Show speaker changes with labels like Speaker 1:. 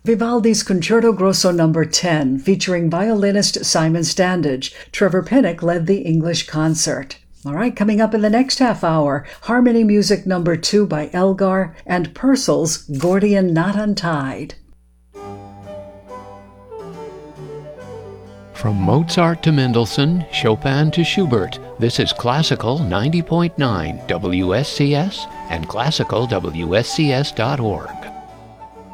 Speaker 1: Vivaldi's Concerto Grosso No. 10, featuring violinist Simon Standage. Trevor Pinnock led the English concert. All right, coming up in the next half hour, Harmony Music No. 2 by Elgar and Purcell's Gordian Knot Untied.
Speaker 2: From Mozart to Mendelssohn, Chopin to Schubert, this is Classical 90.9 WSCS and classicalwscs.org.